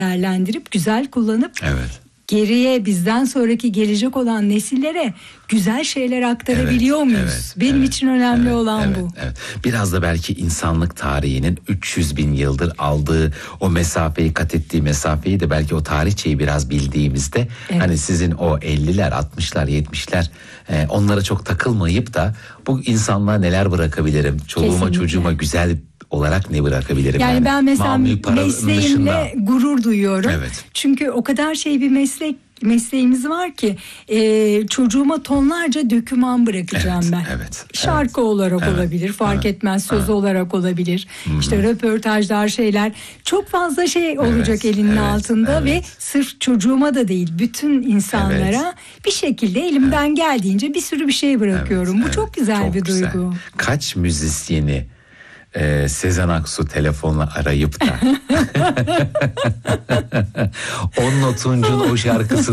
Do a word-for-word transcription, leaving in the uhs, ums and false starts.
değerlendirip güzel kullanıp Evet. geriye bizden sonraki gelecek olan nesillere güzel şeyler aktarabiliyor Evet, muyuz? evet, Benim evet, için önemli evet, olan evet, bu. Evet. Biraz da belki insanlık tarihinin üç yüz bin yıldır aldığı o mesafeyi, kat ettiği mesafeyi de belki o tarihçeyi biraz bildiğimizde Evet. hani sizin o elliler, altmışlar, yetmişler e, onlara çok takılmayıp da bu insanlığa neler bırakabilirim? Çoluğuma, Kesinlikle. çocuğuma güzel olarak ne bırakabilirim? Yani, Yani ben mesela mamül paranın mesleğimle dışında. gurur duyuyorum. Evet. Çünkü o kadar şey bir meslek mesleğimiz var ki e, çocuğuma tonlarca döküman bırakacağım Evet, ben. evet, Şarkı evet. olarak Evet, olabilir, fark evet, etmez, söz evet. olarak olabilir. Hı-hı. İşte röportajlar, şeyler, çok fazla şey olacak Evet, elinin evet, altında evet. ve sırf çocuğuma da değil, bütün insanlara Evet. bir şekilde elimden geldiğince bir sürü bir şey bırakıyorum. Evet, Bu evet. çok güzel Çok bir güzel. duygu. Kaç müzisyeni e, Sezen Aksu telefonla arayıp da on notuncun o şarkısını